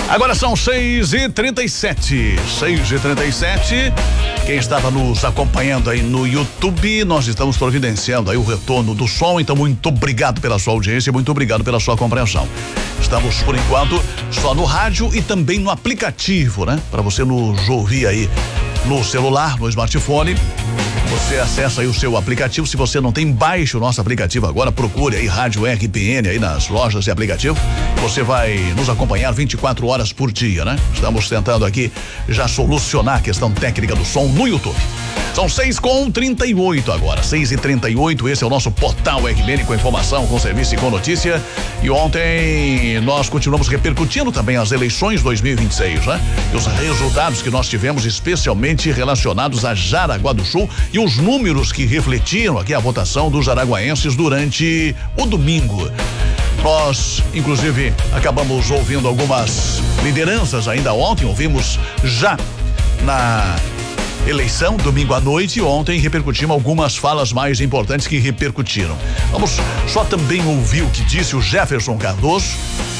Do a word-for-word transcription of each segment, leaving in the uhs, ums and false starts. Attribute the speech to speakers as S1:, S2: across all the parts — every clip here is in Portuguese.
S1: Agora são seis e trinta e sete. seis e trinta e sete. Quem estava nos acompanhando aí no YouTube, nós estamos providenciando aí o retorno do som. Então, muito obrigado pela sua audiência, muito obrigado pela sua compreensão. Estamos, por enquanto, só no rádio e também no aplicativo, né? Para você nos ouvir aí no celular, no smartphone. Você acessa aí o seu aplicativo. Se você não tem, baixe o nosso aplicativo agora. Procure aí Rádio R P N aí nas lojas de aplicativo. Você vai nos acompanhar vinte e quatro horas por dia, né? Estamos tentando aqui já solucionar a questão técnica do som no YouTube. São seis com trinta e oito agora. seis e trinta e oito. Esse é o nosso portal R P N com informação, com serviço e com notícia. E ontem nós continuamos repercutindo também as eleições dois mil e vinte e seis, né? E os resultados que nós tivemos, especialmente relacionados a Jaraguá do Sul, e os números que refletiram aqui a votação dos jaraguaenses durante o domingo. Nós, inclusive, acabamos ouvindo algumas lideranças ainda ontem, ouvimos já na eleição, domingo à noite, e ontem repercutimos algumas falas mais importantes que repercutiram. Vamos só também ouvir o que disse o Jefferson Cardoso,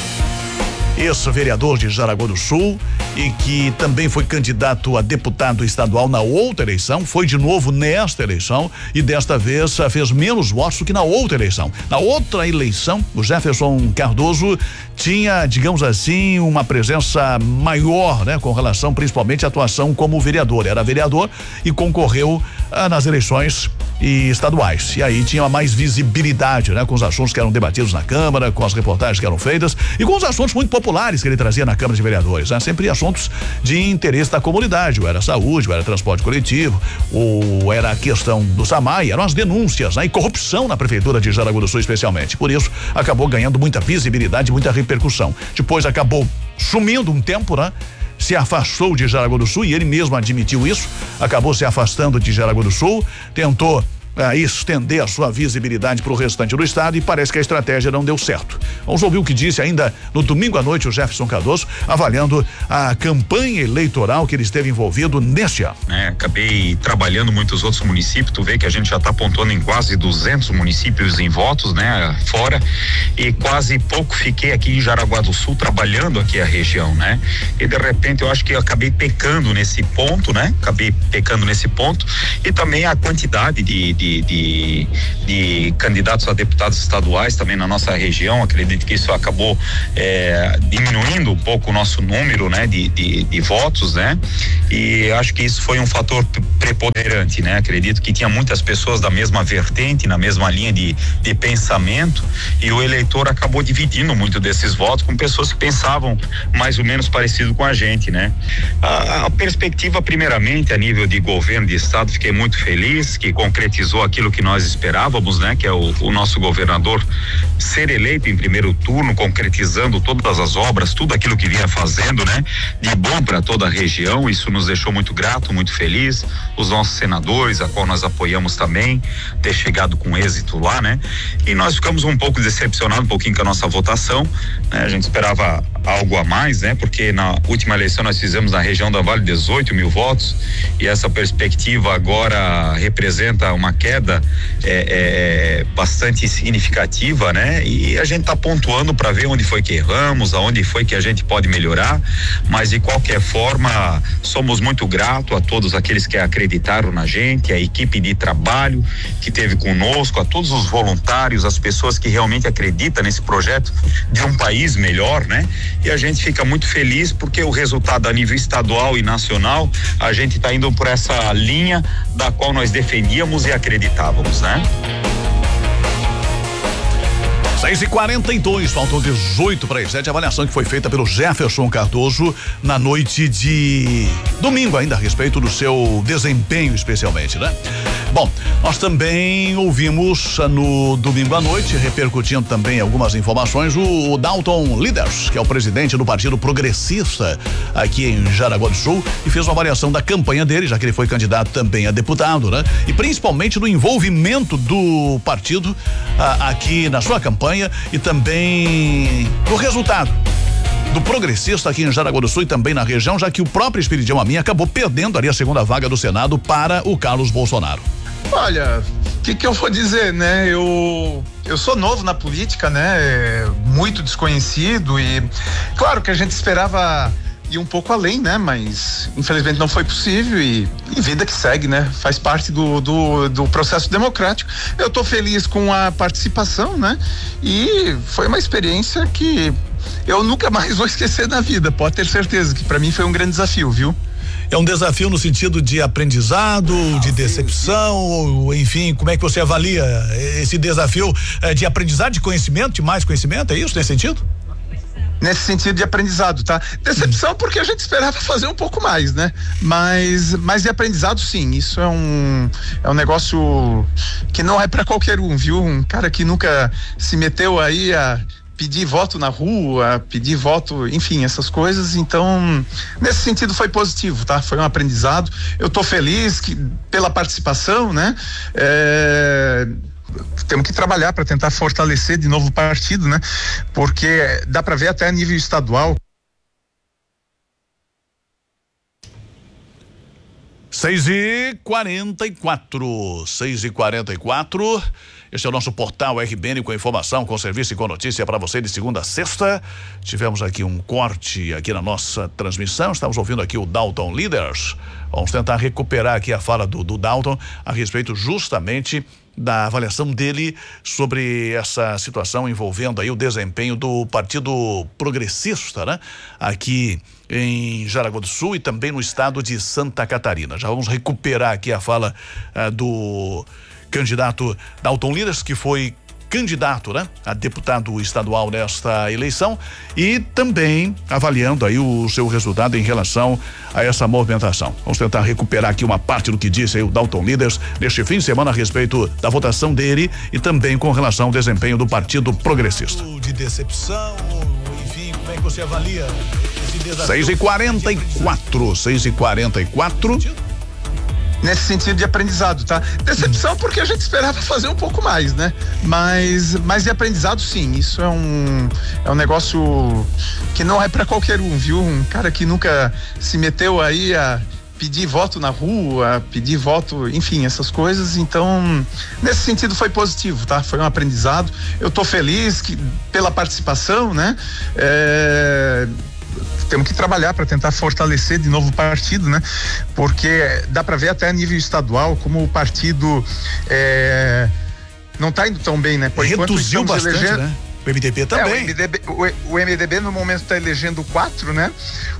S1: ex-vereador de Jaraguá do Sul e que também foi candidato a deputado estadual na outra eleição, foi de novo nesta eleição e desta vez fez menos votos do que na outra eleição. Na outra eleição, o Jefferson Cardoso tinha, digamos assim, uma presença maior, né, com relação principalmente à atuação como vereador. Era vereador e concorreu ah, nas eleições e estaduais. E aí tinha mais visibilidade, né, com os assuntos que eram debatidos na Câmara, com as reportagens que eram feitas e com os assuntos muito populares que ele trazia na Câmara de Vereadores, né? Sempre assuntos de interesse da comunidade, ou era saúde, ou era transporte coletivo, ou era a questão do SAMAI, eram as denúncias, né? E corrupção na Prefeitura de Jaraguá do Sul especialmente. Por isso, acabou ganhando muita visibilidade, muita repercussão. Depois acabou sumindo um tempo, né? Se afastou de Jaraguá do Sul e ele mesmo admitiu isso, acabou se afastando de Jaraguá do Sul, tentou a estender a sua visibilidade para o restante do estado e parece que a estratégia não deu certo. Vamos ouvir o que disse ainda no domingo à noite o Jefferson Cardoso, avaliando a campanha eleitoral que ele esteve envolvido neste ano.
S2: É, acabei trabalhando muitos outros municípios, tu vê que a gente já está pontuando em quase duzentos municípios em votos, né, fora, e quase pouco fiquei aqui em Jaraguá do Sul trabalhando aqui a região, né, e de repente eu acho que eu acabei pecando nesse ponto, né, acabei pecando nesse ponto e também a quantidade de, de De, de, de candidatos a deputados estaduais também na nossa região. Acredito que isso acabou é, diminuindo um pouco o nosso número, né, de, de, de votos, né, e acho que isso foi um fator preponderante, né. Acredito que tinha muitas pessoas da mesma vertente, na mesma linha de, de pensamento, e o eleitor acabou dividindo muito desses votos com pessoas que pensavam mais ou menos parecido com a gente, né. A, a perspectiva, primeiramente, a nível de governo de estado, fiquei muito feliz que concretizou aquilo que nós esperávamos, né? Que é o, o nosso governador ser eleito em primeiro turno, concretizando todas as obras, tudo aquilo que vinha fazendo, né? De bom para toda a região. Isso nos deixou muito grato, muito feliz. Os nossos senadores, a qual nós apoiamos também, ter chegado com êxito lá, né? E nós ficamos um pouco decepcionados um pouquinho com a nossa votação, né? A gente esperava algo a mais, né? Porque na última eleição nós fizemos na região da Vale dezoito mil votos e essa perspectiva agora representa uma queda é, é, bastante significativa, né? E a gente está pontuando para ver onde foi que erramos, aonde foi que a gente pode melhorar, mas de qualquer forma somos muito gratos a todos aqueles que acreditaram na gente, a equipe de trabalho que teve conosco, a todos os voluntários, as pessoas que realmente acreditam nesse projeto de um país melhor, né? E a gente fica muito feliz porque o resultado a nível estadual e nacional, a gente está indo por essa linha da qual nós defendíamos e acreditávamos, né?
S1: seis e quarenta e dois, faltam dezoito para as sete. A avaliação que foi feita pelo Jefferson Cardoso na noite de domingo, ainda a respeito do seu desempenho, especialmente, né? Bom, nós também ouvimos no domingo à noite, repercutindo também algumas informações, o, o Dalton Liders, que é o presidente do Partido Progressista aqui em Jaraguá do Sul, e fez uma avaliação da campanha dele, já que ele foi candidato também a deputado, né? E principalmente do envolvimento do partido ah, aqui na sua campanha e também do resultado do Progressista aqui em Jaraguá do Sul e também na região, já que o próprio Espiridião Amin acabou perdendo ali a segunda vaga do Senado para o Carlos Bolsonaro.
S3: Olha, o que que eu vou dizer, né? Eu eu sou novo na política, né? Muito desconhecido e claro que a gente esperava ir um pouco além, né? Mas infelizmente não foi possível e, e vida que segue, né? Faz parte do, do, do processo democrático. Eu tô feliz com a participação, né? E foi uma experiência que eu nunca mais vou esquecer na vida, pode ter certeza que para mim foi um grande desafio, viu?
S1: É um desafio no sentido de aprendizado, de decepção, ou, enfim, como é que você avalia esse desafio é, de aprendizado, de conhecimento, de mais conhecimento, é isso, nesse sentido?
S3: Nesse sentido de aprendizado, tá? Decepção porque a gente esperava fazer um pouco mais, né? Mas, mas de aprendizado, sim, isso é um, é um negócio que não é para qualquer um, viu? Um cara que nunca se meteu aí a pedir voto na rua, pedir voto, enfim, essas coisas. Então, nesse sentido foi positivo, tá? Foi um aprendizado. Eu tô feliz que, pela participação, né? É, temos que trabalhar para tentar fortalecer de novo o partido, né? Porque dá para ver até a nível estadual.
S1: seis e quarenta e quatro, seis e quarenta e quatro. Este é o nosso portal R B N com informação, com serviço e com notícia para você de segunda a sexta. Tivemos aqui um corte aqui na nossa transmissão. Estamos ouvindo aqui o Dalton Leaders. Vamos tentar recuperar aqui a fala do, do Dalton a respeito justamente da avaliação dele sobre essa situação envolvendo aí o desempenho do Partido Progressista, né? Aqui em Jaraguá do Sul e também no estado de Santa Catarina. Já vamos recuperar aqui a fala uh, do candidato Dalton Leaders, que foi candidato, né, a deputado estadual nesta eleição e também avaliando aí o seu resultado em relação a essa movimentação. Vamos tentar recuperar aqui uma parte do que disse aí o Dalton Leaders neste fim de semana a respeito da votação dele e também com relação ao desempenho do Partido Progressista. De decepção, enfim, como é que você avalia esse desafio? seis e quarenta e quatro, seis e quarenta e quatro.
S3: Nesse sentido de aprendizado, tá? Decepção porque a gente esperava fazer um pouco mais, né? Mas, mas de aprendizado, sim, isso é um, é um negócio que não é para qualquer um, viu? Um cara que nunca se meteu aí a pedir voto na rua, pedir voto, enfim, essas coisas. Então, nesse sentido foi positivo, tá? Foi um aprendizado. Eu tô feliz que, pela participação, né? É, temos que trabalhar para tentar fortalecer de novo o partido, né? Porque dá para ver até a nível estadual como o partido é, não está indo tão bem, né? Por
S1: reduziu bastante, elegendo, né? O M D B também.
S3: É, o, M D B, o, o M D B no momento está elegendo quatro, né?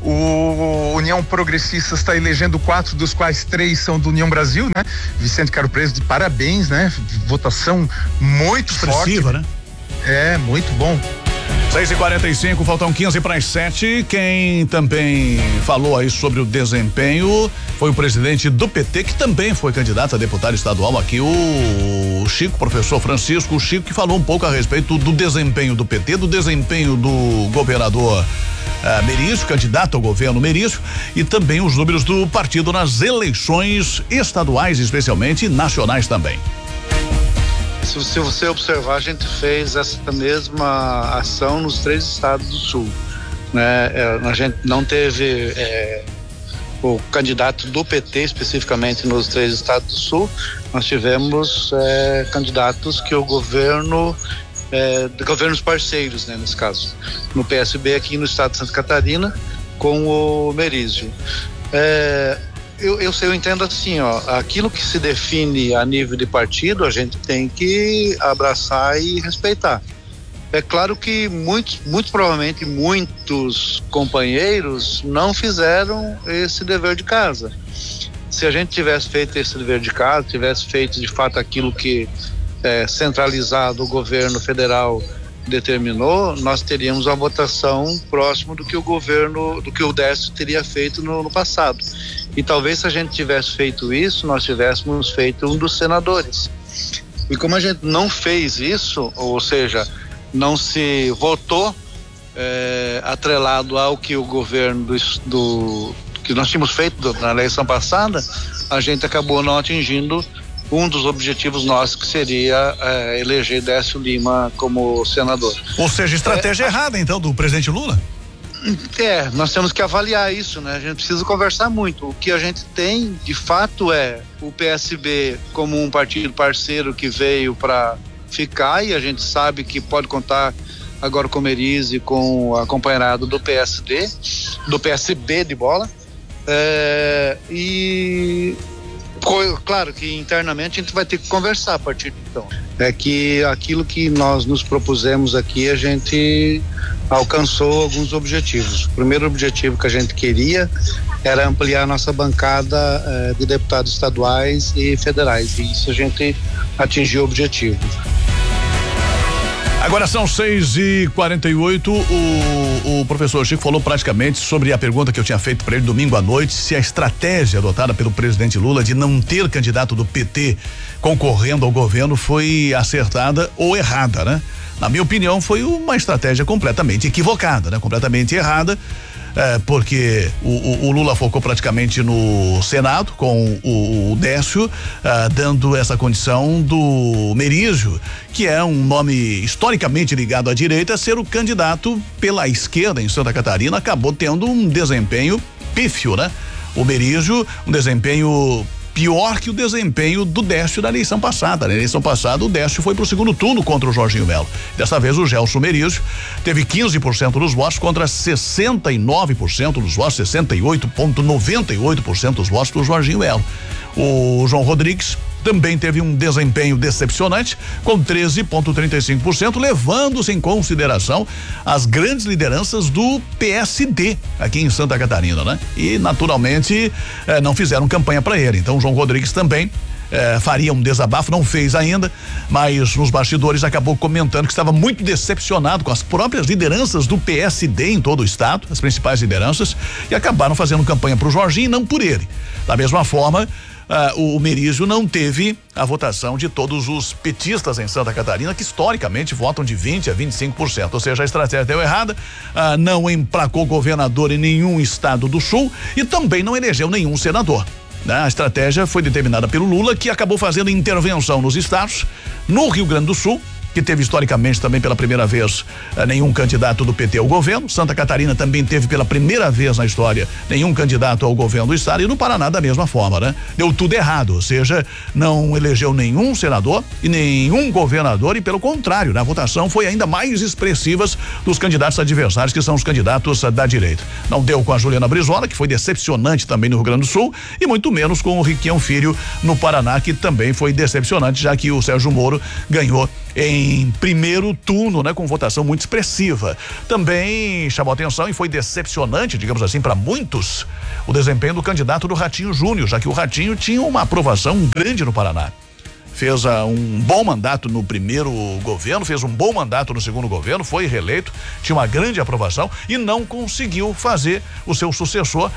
S3: O União Progressista está elegendo quatro, dos quais três são do União Brasil, né? Vicente Caro Preso, de parabéns, né? Votação muito
S1: expressiva,
S3: forte,
S1: né?
S3: É, muito bom.
S1: seis e quarenta e cinco, faltam quinze para as sete. Quem também falou aí sobre o desempenho foi o presidente do P T, que também foi candidato a deputado estadual aqui, o Chico, professor Francisco o Chico, que falou um pouco a respeito do desempenho do P T, do desempenho do governador uh, Merício, candidato ao governo Merício, e também os números do partido nas eleições estaduais, especialmente, e nacionais também.
S4: Se, se você observar, a gente fez essa mesma ação nos três estados do sul, né? É, a gente não teve é, o candidato do P T especificamente nos três estados do sul. Nós tivemos é, candidatos que o governo é, de governos parceiros, né, nesse caso, no P S B aqui no estado de Santa Catarina com o Merizio. É, Eu, eu, eu entendo assim, ó, aquilo que se define a nível de partido, a gente tem que abraçar e respeitar. É claro que muitos, muito provavelmente muitos companheiros não fizeram esse dever de casa. Se a gente tivesse feito esse dever de casa, tivesse feito de fato aquilo que é, centralizado o governo federal determinou, nós teríamos uma votação próximo do que o governo, do que o Décio teria feito no, no passado. E talvez se a gente tivesse feito isso, nós tivéssemos feito um dos senadores. E como a gente não fez isso, ou seja, não se votou é, atrelado ao que o governo do, do que nós tínhamos feito na eleição passada, a gente acabou não atingindo um dos objetivos nossos, que seria é, eleger Décio Lima como senador.
S1: Ou seja, estratégia é, errada então do presidente Lula?
S4: É, nós temos que avaliar isso, né? A gente precisa conversar muito. O que a gente tem, de fato, é o P S B como um partido parceiro que veio para ficar, e a gente sabe que pode contar agora com o Merizzi, com a companheirada do P S D, do P S B de bola, é, e claro que internamente a gente vai ter que conversar a partir de então. É que aquilo que nós nos propusemos aqui, a gente alcançou alguns objetivos. O primeiro objetivo que a gente queria era ampliar a nossa bancada eh, de deputados estaduais e federais, e isso a gente atingiu o objetivo.
S1: Agora são seis e quarenta e oito, o, o professor Chico falou praticamente sobre a pergunta que eu tinha feito para ele domingo à noite, se a estratégia adotada pelo presidente Lula de não ter candidato do P T concorrendo ao governo foi acertada ou errada, né? Na minha opinião, foi uma estratégia completamente equivocada, né? Completamente errada. É, porque o, o, o Lula focou praticamente no Senado com o, o Décio, ah, dando essa condição do Merizio, que é um nome historicamente ligado à direita, ser o candidato pela esquerda em Santa Catarina. Acabou tendo um desempenho pífio, né? O Merizio, um desempenho pior que o desempenho do Décio na eleição passada. Na eleição passada, o Décio foi para o segundo turno contra o Jorginho Melo. Dessa vez, o Gelson Merizio teve quinze por cento dos votos contra sessenta e nove por cento dos votos, sessenta e oito vírgula noventa e oito por cento dos votos do Jorginho Melo. O João Rodrigues também teve um desempenho decepcionante, com treze vírgula trinta e cinco por cento, levando-se em consideração as grandes lideranças do P S D aqui em Santa Catarina, né? E, naturalmente, eh, não fizeram campanha para ele. Então, o João Rodrigues também eh, faria um desabafo, não fez ainda, mas nos bastidores acabou comentando que estava muito decepcionado com as próprias lideranças do P S D em todo o estado, as principais lideranças, e acabaram fazendo campanha para o Jorginho e não por ele. Da mesma forma, Uh, o Merizio não teve a votação de todos os petistas em Santa Catarina, que historicamente votam de vinte a vinte e cinco por cento, ou seja, a estratégia deu errada, uh, não emplacou governador em nenhum estado do sul e também não elegeu nenhum senador. Né? A estratégia foi determinada pelo Lula, que acabou fazendo intervenção nos estados, no Rio Grande do Sul, que teve historicamente também pela primeira vez eh, nenhum candidato do P T ao governo. Santa Catarina também teve pela primeira vez na história nenhum candidato ao governo do estado, e no Paraná da mesma forma, né? Deu tudo errado, ou seja, não elegeu nenhum senador e nenhum governador, e pelo contrário, na votação foi ainda mais expressivas dos candidatos adversários, que são os candidatos da direita. Não deu com a Juliana Brizola, que foi decepcionante também no Rio Grande do Sul, e muito menos com o Riquião Filho no Paraná, que também foi decepcionante, já que o Sérgio Moro ganhou em primeiro turno, né, com votação muito expressiva. Também chamou atenção e foi decepcionante, digamos assim, para muitos, o desempenho do candidato do Ratinho Júnior, já que o Ratinho tinha uma aprovação grande no Paraná. Fez uh, um bom mandato no primeiro governo, fez um bom mandato no segundo governo, foi reeleito, tinha uma grande aprovação e não conseguiu fazer o seu sucessor,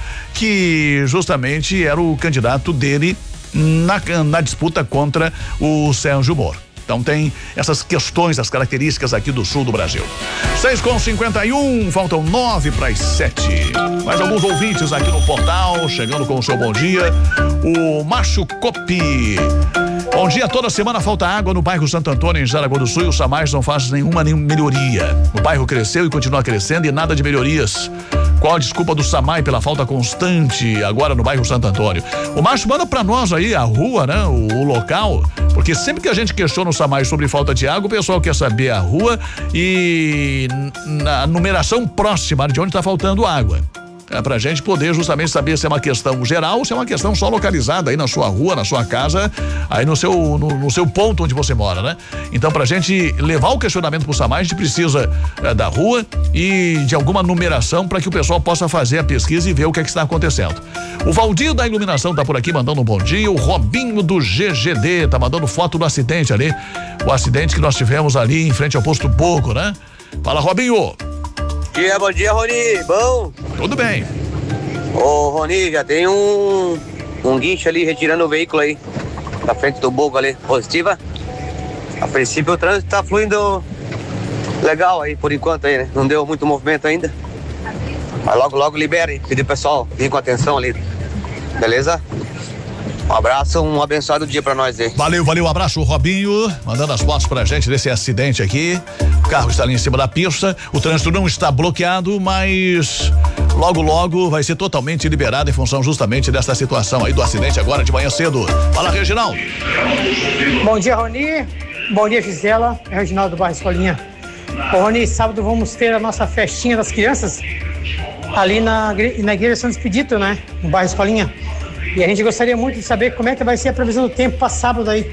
S1: que justamente era o candidato dele na, na disputa contra o Sérgio Moro. Então tem essas questões, as características aqui do sul do Brasil. seis com cinquenta e um, faltam nove para as sete. Mais alguns ouvintes aqui no portal, chegando com o seu bom dia. O Macho Copi. Bom dia, toda semana falta água no bairro Santo Antônio, em Jaraguá do Sul, e o SAMAIS não faz nenhuma, nenhuma melhoria. O bairro cresceu e continua crescendo e nada de melhorias. Qual a desculpa do SAMAI pela falta constante agora no bairro Santo Antônio? O Márcio manda pra nós aí a rua, né? O, o local, porque sempre que a gente questiona o SAMAI sobre falta de água, o pessoal quer saber a rua e na numeração próxima de onde tá faltando água. É pra gente poder justamente saber se é uma questão geral ou se é uma questão só localizada aí na sua rua, na sua casa, aí no seu, no, no seu ponto onde você mora, né? Então, pra gente levar o questionamento pro SAMAI, a gente precisa é, da rua e de alguma numeração para que o pessoal possa fazer a pesquisa e ver o que é que está acontecendo. O Valdir da Iluminação tá por aqui mandando um bom dia, o Robinho do G G D tá mandando foto do acidente ali, o acidente que nós tivemos ali em frente ao posto Boco, né? Fala, Robinho.
S5: Bom dia, bom dia, Roni. Bom?
S1: Tudo bem.
S5: Ô, Roni, já tem um, um guincho ali retirando o veículo aí, na frente do Boco ali, positiva. A princípio o trânsito tá fluindo legal aí, por enquanto aí, né? Não deu muito movimento ainda. Mas logo, logo libere, pedir pro pessoal vir com atenção ali. Beleza? Um abraço, um abençoado dia pra nós aí.
S1: Valeu, valeu, um abraço, Robinho, mandando as fotos pra gente desse acidente aqui. O carro está ali em cima da pista, o trânsito não está bloqueado, mas logo, logo vai ser totalmente liberado em função justamente dessa situação aí do acidente agora de manhã cedo. Fala, Reginaldo.
S6: Bom dia, Roni. Bom dia, Gisela. É o Reginaldo do Bairro Escolinha. Ô, Rony, sábado vamos ter a nossa festinha das crianças ali na, na Igreja Santo Expedito, né? No Bairro Escolinha. E a gente gostaria muito de saber como é que vai ser a previsão do tempo para sábado aí.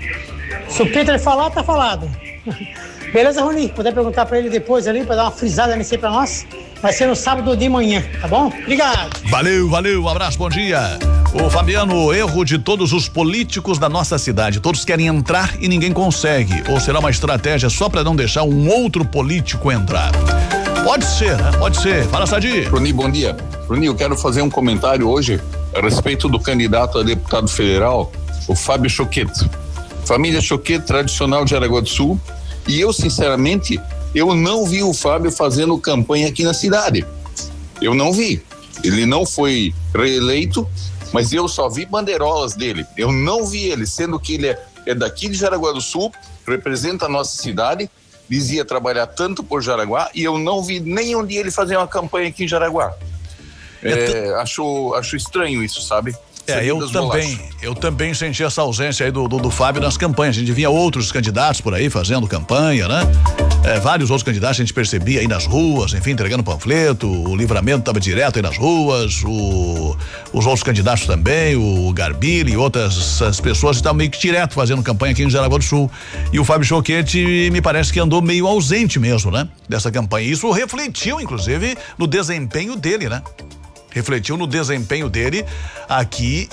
S6: Se o Peter falar, tá falado. Beleza, Rony? Puder perguntar para ele depois ali, para dar uma frisada nesse aí para nós. Vai ser no sábado de manhã, tá bom? Obrigado.
S1: Valeu, valeu, um abraço, bom dia. Ô Fabiano, erro de todos os políticos da nossa cidade. Todos querem entrar e ninguém consegue. Ou será uma estratégia só para não deixar um outro político entrar? Pode ser, né? Pode ser. Fala, Sadi.
S7: Rony, bom dia. Rony, eu quero fazer um comentário hoje a respeito do candidato a deputado federal, o Fábio Choquette. Família Choquette, tradicional de Jaraguá do Sul. E eu, sinceramente, eu não vi o Fábio fazendo campanha aqui na cidade. Eu não vi. Ele não foi reeleito, mas eu só vi bandeirolas dele. Eu não vi ele, sendo que ele é, é daqui de Jaraguá do Sul, representa a nossa cidade, dizia trabalhar tanto por Jaraguá, e eu não vi nenhum dia ele fazer uma campanha aqui em Jaraguá. É, é, acho, acho estranho isso, sabe?
S1: É, eu também, eu também senti essa ausência aí do, do, do Fábio nas campanhas. A gente via outros candidatos por aí fazendo campanha, né? É, vários outros candidatos a gente percebia aí nas ruas, enfim, entregando panfleto. O Livramento estava direto aí nas ruas, o, os outros candidatos também, o Garbili e outras as pessoas estavam meio que direto fazendo campanha aqui em Jaraguá do Sul. E o Fábio Choquette me parece que andou meio ausente mesmo, né? Dessa campanha. Isso refletiu, inclusive, no desempenho dele, né? Refletiu no desempenho dele aqui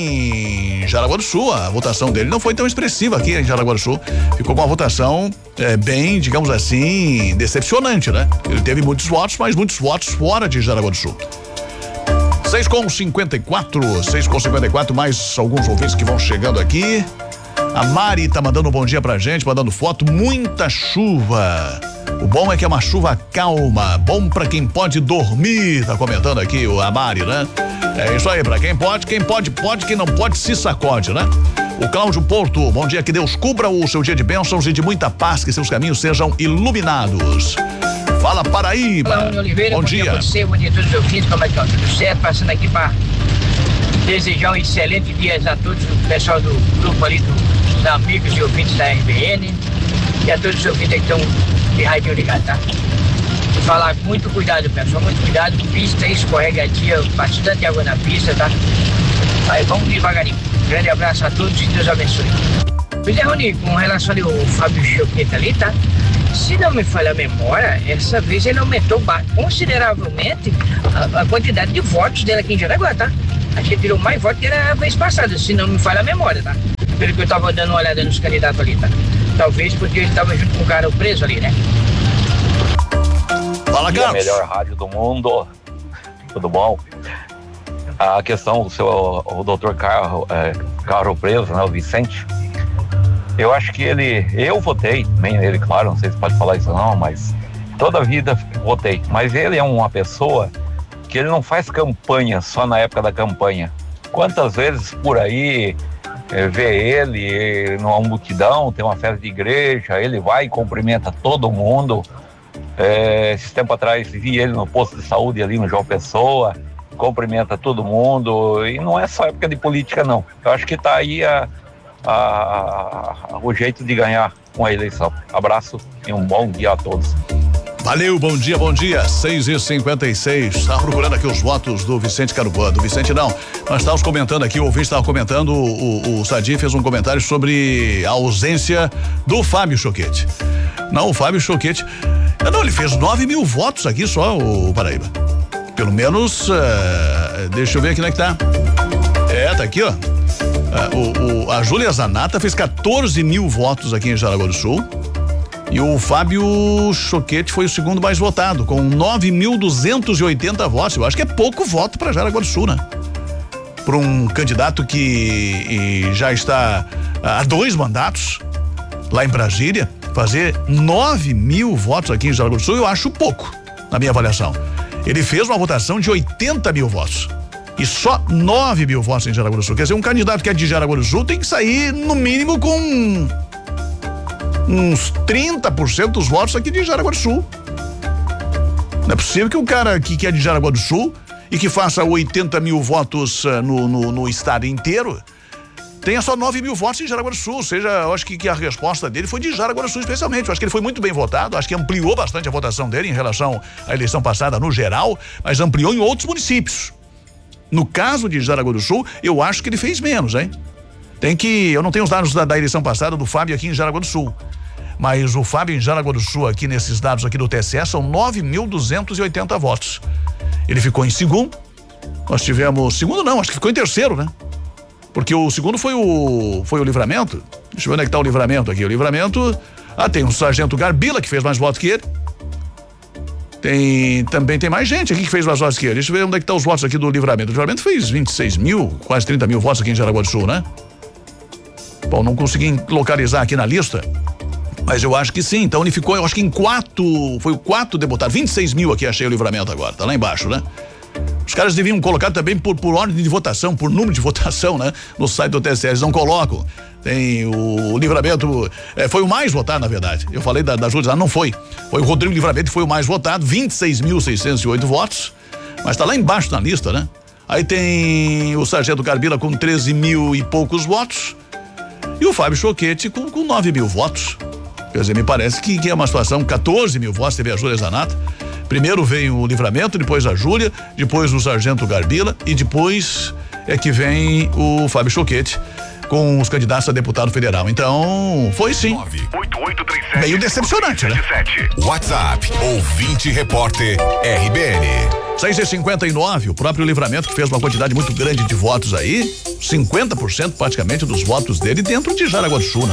S1: em Jaraguá do Sul. A votação dele não foi tão expressiva aqui em Jaraguá do Sul. Ficou com uma votação é, bem, digamos assim, decepcionante, né? Ele teve muitos votos, mas muitos votos fora de Jaraguá do Sul. seis com cinquenta e quatro, seis com cinquenta e quatro, mais alguns ouvintes que vão chegando aqui. A Mari tá mandando um bom dia pra gente, mandando foto. Muita chuva. O bom é que é uma chuva calma, bom pra quem pode dormir, tá comentando aqui o Amari, né? É isso aí, pra quem pode, quem pode, pode, quem não pode, se sacode, né? O Cláudio Porto, bom dia, que Deus cubra o seu dia de bênçãos e de muita paz, que seus caminhos sejam iluminados. Fala, Paraíba.
S8: Olá, Oliveira,
S1: bom, bom dia.
S8: Bom dia você, bom dia a todos os ouvintes, como é que tá? Tudo certo? Passando aqui pra desejar um excelente dia a todos, o pessoal do grupo ali, dos amigos e ouvintes da R B N, e a todos os ouvintes que estão de rádio ligado, tá? Vou falar com muito cuidado, pessoal, muito cuidado, pista escorregadia, bastante água na pista, tá? Aí vamos devagarinho. Grande abraço a todos e Deus abençoe. Pois é, Rony, com relação ao Fábio Choquette ali, tá? Se não me falha a memória, essa vez ele aumentou consideravelmente a, a quantidade de votos dele aqui em Jaraguá, tá? Acho que ele tirou mais votos que a vez passada, se não me falha a memória, tá? Pelo que eu tava dando uma olhada nos candidatos ali, tá? Talvez porque ele tava junto com o cara preso ali, né?
S1: Fala, Carlos.
S9: A melhor rádio do mundo. Tudo bom? A questão do seu, o doutor Carro, é, Carro Preso, né, o Vicente, eu acho que ele, eu votei, também ele, claro, não sei se pode falar isso não, mas toda a vida votei, mas ele é uma pessoa que ele não faz campanha só na época da campanha. Quantas vezes por aí é, vê ele numa multidão, tem uma festa de igreja, ele vai e cumprimenta todo mundo. É, esse tempo atrás vi ele no posto de saúde ali no João Pessoa, cumprimenta todo mundo, e não é só época de política não. Eu acho que tá aí a, a, a, o jeito de ganhar uma eleição. Abraço e um bom dia a todos.
S1: Valeu, bom dia, bom dia, seis e cinquenta e seis, estava procurando aqui os votos do Vicente Caruban, do Vicente não, nós estávamos comentando aqui, o ouvinte estava comentando, o, o Sadi fez um comentário sobre a ausência do Fábio Choquette. Não, o Fábio Choquette, não, ele fez nove mil votos aqui só, o Paraíba, pelo menos, uh, deixa eu ver aqui, como é que tá, é, tá aqui ó, uh, o, o, a Júlia Zanata fez quatorze mil votos aqui em Jaraguá do Sul. E o Fábio Choquette foi o segundo mais votado, com nove mil duzentos e oitenta votos. Eu acho que é pouco voto para Jaraguá do Sul, né? Para um candidato que já está há dois mandatos lá em Brasília, fazer nove mil votos aqui em Jaraguá do Sul, eu acho pouco, na minha avaliação. Ele fez uma votação de oitenta mil votos. E só nove mil votos em Jaraguá do Sul. Quer dizer, um candidato que é de Jaraguá do Sul tem que sair, no mínimo, com uns trinta por cento dos votos aqui de Jaraguá do Sul. Não é possível que um cara que, que é de Jaraguá do Sul e que faça oitenta mil votos uh, no, no, no estado inteiro tenha só nove mil votos em Jaraguá do Sul, ou seja, eu acho que, que a resposta dele foi de Jaraguá do Sul especialmente, eu acho que ele foi muito bem votado, acho que ampliou bastante a votação dele em relação à eleição passada no geral, mas ampliou em outros municípios. No caso de Jaraguá do Sul, eu acho que ele fez menos, hein? Tem que, eu não tenho os dados da, da eleição passada do Fábio aqui em Jaraguá do Sul, mas o Fábio em Jaraguá do Sul aqui nesses dados aqui do T S E são nove mil duzentos e oitenta votos. Ele ficou em segundo, nós tivemos, segundo não, acho que ficou em terceiro, né? Porque o segundo foi o foi o Livramento. Deixa eu ver onde é que tá o Livramento aqui. O Livramento, ah, tem o Sargento Garbila que fez mais votos que ele. Tem, também tem mais gente aqui que fez mais votos que ele. Deixa eu ver onde é que tá os votos aqui do Livramento. O Livramento fez vinte e seis mil, quase trinta mil votos aqui em Jaraguá do Sul, né? Bom, não consegui localizar aqui na lista, mas eu acho que sim. Então ele ficou, eu acho que em quatro, foi o quatro deputado, vinte e seis mil aqui achei o Livramento agora, tá lá embaixo, né? Os caras deviam colocar também por, por ordem de votação, por número de votação, né? No site do T S E, eles não colocam. Tem o, o Livramento, é, foi o mais votado, na verdade. Eu falei da, da Júlia, não foi. Foi o Rodrigo Livramento que foi o mais votado, vinte e seis mil seiscentos e oito votos, mas tá lá embaixo na lista, né? Aí tem o Sargento Garbila com treze mil e poucos votos e o Fábio Choquete com, com nove mil votos. Quer dizer, me parece que, que é uma situação, quatorze mil votos, teve a Júlia Zanata. Primeiro veio o Livramento, depois a Júlia, depois o Sargento Garbila e depois é que vem o Fábio Choquete com os candidatos a deputado federal. Então, foi sim. Meio decepcionante, né?
S10: WhatsApp, ouvinte repórter R B N.
S1: seis e cinquenta e nove, o próprio Livramento que fez uma quantidade muito grande de votos aí, cinquenta por cento praticamente dos votos dele dentro de Jaraguá do Sul, né?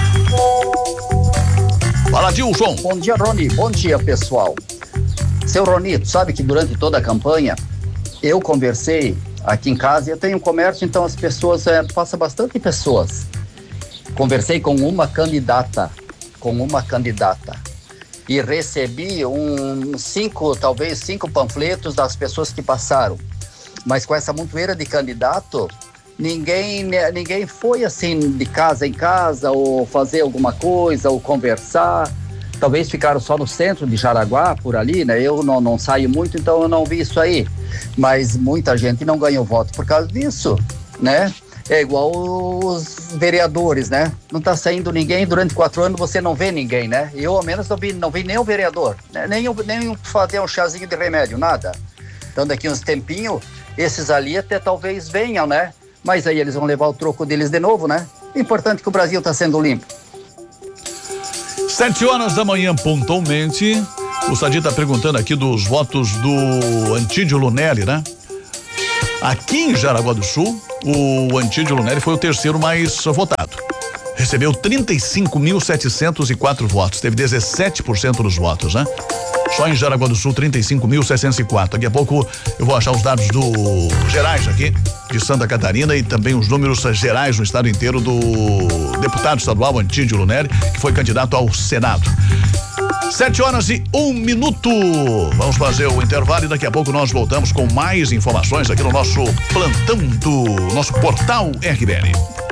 S1: Fala, Dilson.
S11: Bom dia, Rony. Bom dia, pessoal. Seu Rony, tu sabe que durante toda a campanha eu conversei aqui em casa, eu tenho um comércio, então as pessoas, é, passa bastante pessoas. Conversei com uma candidata, com uma candidata e recebi um cinco, talvez cinco panfletos das pessoas que passaram. Mas com essa montoeira de candidato, ninguém, ninguém foi assim de casa em casa ou fazer alguma coisa ou conversar. Talvez ficaram só no centro de Jaraguá, por ali, né? Eu não, não saio muito, então eu não vi isso aí. Mas muita gente não ganhou voto por causa disso, né? É igual os vereadores, né? Não tá saindo ninguém, durante quatro anos você não vê ninguém, né? Eu, ao menos, não vi, não vi nenhum vereador, né? nem, nem fazer um chazinho de remédio, nada. Então, daqui uns tempinhos, esses ali até talvez venham, né? Mas aí eles vão levar o troco deles de novo, né? O importante é que o Brasil tá sendo limpo.
S1: Sete horas da manhã, pontualmente. O Sadi tá perguntando aqui dos votos do Antídio Lunelli, né? Aqui em Jaraguá do Sul, o Antídio Lunelli foi o terceiro mais votado. Recebeu trinta e cinco mil setecentos e quatro votos, teve dezessete por cento dos votos, né? Só em Jaraguá do Sul, trinta e cinco mil seiscentos e quatro. Daqui a pouco eu vou achar os dados do gerais aqui, de Santa Catarina, e também os números gerais no estado inteiro do deputado estadual Antídio Lunelli, que foi candidato ao Senado. Sete horas e um minuto. Vamos fazer o intervalo e daqui a pouco nós voltamos com mais informações aqui no nosso plantão do nosso portal R B N.